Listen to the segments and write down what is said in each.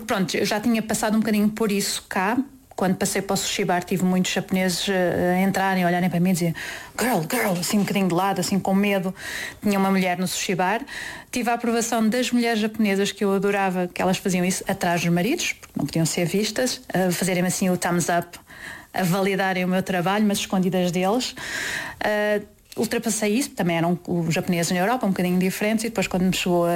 porque pronto, eu já tinha passado um bocadinho por isso cá. Quando passei para o sushi bar, tive muitos japoneses a entrarem, a olharem para mim e dizer girl, assim um bocadinho de lado, assim com medo. Tinha uma mulher no sushi bar. Tive a aprovação das mulheres japonesas, que eu adorava, que elas faziam isso atrás dos maridos, porque não podiam ser vistas, a fazerem assim o thumbs up, a validarem o meu trabalho, mas escondidas deles. Ultrapassei isso, também eram os japoneses na Europa, um bocadinho diferentes, e depois quando me chegou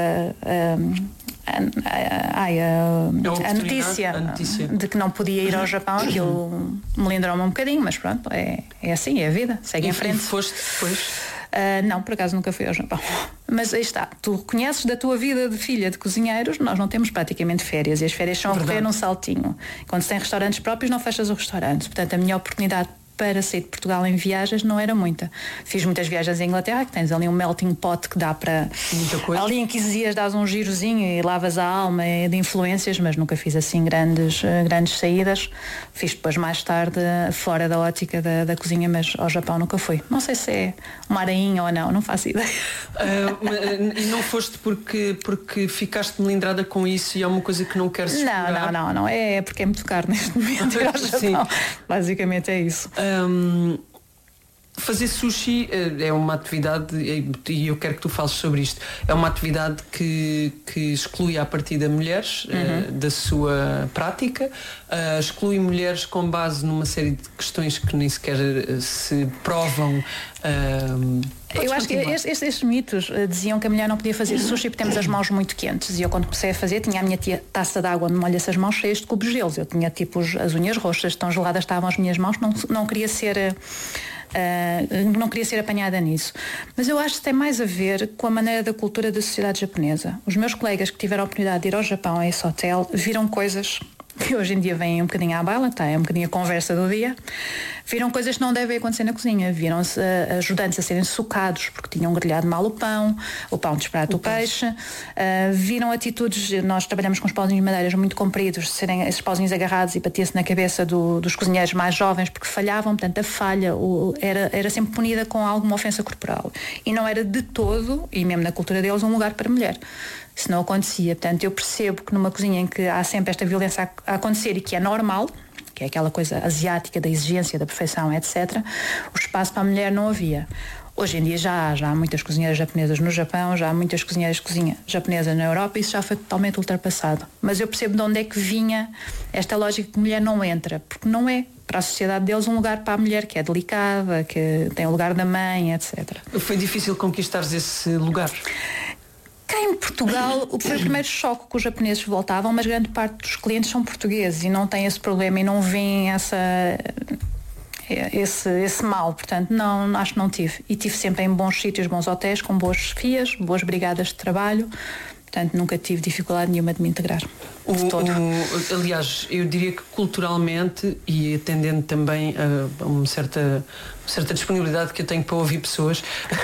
a notícia de que não podia ir ao Japão, aquilo melindrou-me um bocadinho, mas pronto, é assim, é a vida, segue em frente. E foste depois? Não, por acaso nunca fui ao Japão. Mas aí está, tu conheces da tua vida de filha de cozinheiros, nós não temos praticamente férias, e as férias são a correr num saltinho. Quando se tem restaurantes próprios, não fechas o restaurante. Portanto, a minha oportunidade para sair de Portugal em viagens não era muita. Fiz muitas viagens à Inglaterra, que tens ali um melting pot que dá para... Muita coisa. Ali em 15 dias dás um girozinho e lavas a alma de influências, mas nunca fiz assim grandes saídas. Fiz depois mais tarde fora da ótica da cozinha, mas ao Japão nunca fui. Não sei se é uma arainha ou não faço ideia. E não foste porque ficaste melindrada com isso e é uma coisa que não queres explorar? Não. É porque é muito caro neste momento ir ao Japão. Sim. Basicamente é isso. Fazer sushi é uma atividade, e eu quero que tu fales sobre isto, é uma atividade que exclui à partida mulheres da sua prática, exclui mulheres com base numa série de questões que nem sequer se provam. Eu acho que estes mitos diziam que a mulher não podia fazer sushi porque temos as mãos muito quentes, e eu quando comecei a fazer tinha a minha taça de água onde molha-se as mãos cheias de cubos de gelos. Eu tinha tipo as unhas roxas, tão geladas estavam as minhas mãos, não queria ser apanhada nisso. Mas eu acho que tem mais a ver com a maneira da cultura da sociedade japonesa. Os meus colegas que tiveram a oportunidade de ir ao Japão, a esse hotel, viram coisas que hoje em dia vêm um bocadinho à baila, é um bocadinho a conversa do dia. Viram coisas que não devem acontecer na cozinha. Viram-se ajudantes a serem sucados porque tinham grelhado mal o pão desprata o peixe. Viram atitudes, nós trabalhamos com os pauzinhos de madeiras muito compridos, serem esses pauzinhos agarrados e batia-se na cabeça dos cozinheiros mais jovens porque falhavam. Portanto, a falha era sempre punida com alguma ofensa corporal. E não era de todo, e mesmo na cultura deles, um lugar para mulher. Isso não acontecia. Portanto, eu percebo que numa cozinha em que há sempre esta violência a acontecer e que é normal, que é aquela coisa asiática da exigência, da perfeição, etc., o espaço para a mulher não havia. Hoje em dia já há muitas cozinheiras japonesas no Japão, já há muitas cozinheiras de cozinha japonesa na Europa, e isso já foi totalmente ultrapassado. Mas eu percebo de onde é que vinha esta lógica que a mulher não entra, porque não é para a sociedade deles um lugar para a mulher que é delicada, que tem o lugar da mãe, etc. Foi difícil conquistares esse lugar? Cá em Portugal, foi o primeiro choque que os japoneses voltavam, mas grande parte dos clientes são portugueses e não têm esse problema e não veem esse mal. Portanto, não, acho que não tive. E tive sempre em bons sítios, bons hotéis, com boas chefias, boas brigadas de trabalho. Portanto, nunca tive dificuldade nenhuma de me integrar. Aliás, eu diria que culturalmente, e atendendo também a uma certa disponibilidade que eu tenho para ouvir pessoas,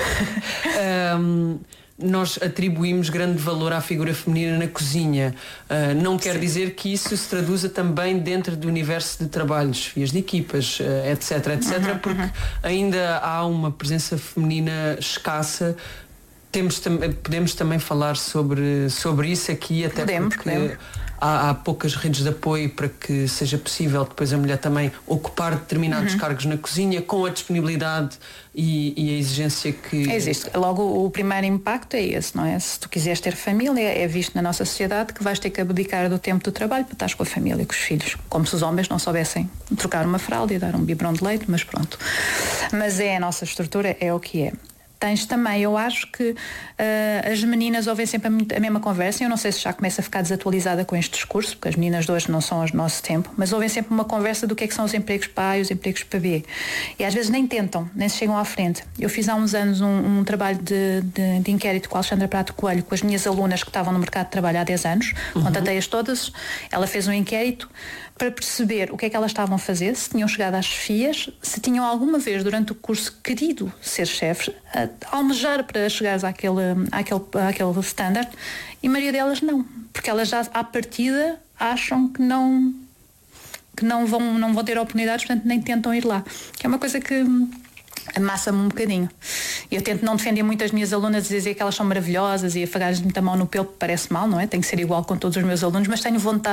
nós atribuímos grande valor à figura feminina na cozinha. Não quer dizer que isso se traduza também dentro do universo de trabalhos, chefias de equipas, etc, porque ainda há uma presença feminina escassa. Podemos também falar sobre isso aqui, até porque há poucas redes de apoio para que seja possível depois a mulher também ocupar determinados cargos na cozinha, com a disponibilidade e a exigência que... Existe. Logo, o primeiro impacto é esse, não é? Se tu quiseres ter família, é visto na nossa sociedade que vais ter que abdicar do tempo do trabalho para estar com a família e com os filhos. Como se os homens não soubessem trocar uma fralda e dar um biberão de leite, mas pronto. Mas a nossa estrutura é o que é. Tens também, eu acho que as meninas ouvem sempre a mesma conversa. Eu não sei se já começa a ficar desatualizada com este discurso, porque as meninas de hoje não são as do nosso tempo, mas ouvem sempre uma conversa do que é que são os empregos para A e os empregos para B. E às vezes nem tentam, nem se chegam à frente. Eu fiz há uns anos um trabalho de inquérito com a Alexandra Prato Coelho, com as minhas alunas que estavam no mercado de trabalho há 10 anos, contatei-as todas, ela fez um inquérito para perceber o que é que elas estavam a fazer, se tinham chegado às chefias, se tinham alguma vez durante o curso querido ser chefes, almejar para chegares àquele standard, e a maioria delas não, porque elas já à partida acham que não vão ter oportunidades, portanto nem tentam ir lá, que é uma coisa que amassa-me um bocadinho. Eu tento não defender muito as minhas alunas e dizer que elas são maravilhosas e afagar-lhes muita mão no pelo, parece mal, não é? Tenho que ser igual com todos os meus alunos, mas tenho vontade